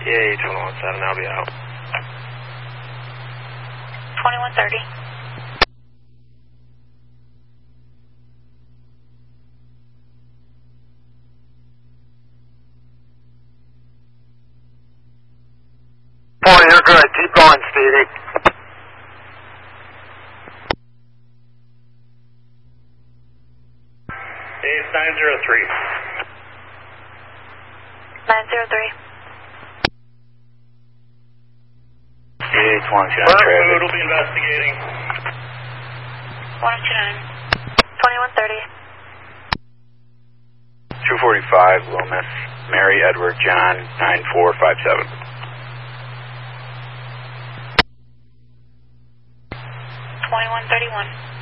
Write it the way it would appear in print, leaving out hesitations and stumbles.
Yeah, 2117, I'll be out. 2130. Oh, you're good. Keep going, Stevie. It's 903. 903. Yeah, 21 Burke traffic. will be investigating. 129. 2130. 245, Loomis. Mary Edward John, 9457. 2131.